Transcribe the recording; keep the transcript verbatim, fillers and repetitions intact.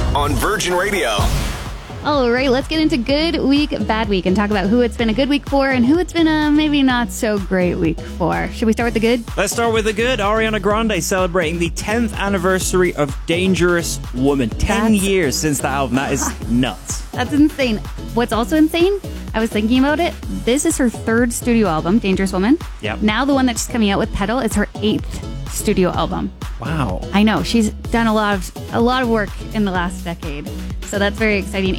on Virgin Radio. All right, let's get into good week, bad week, and talk about who it's been a good week for and who it's been a maybe not so great week for. Should we start with the good? Let's start with the good. Ariana Grande celebrating the tenth anniversary of Dangerous Woman. Ten That's- years since the album. That is nuts. That's insane. What's also insane, I was thinking about it, this is her third studio album, Dangerous Woman. Yep. Now the one that she's coming out with, Pedal, is her eighth studio album. Wow. I know, she's done a lot of a lot of work in the last decade. So that's very exciting.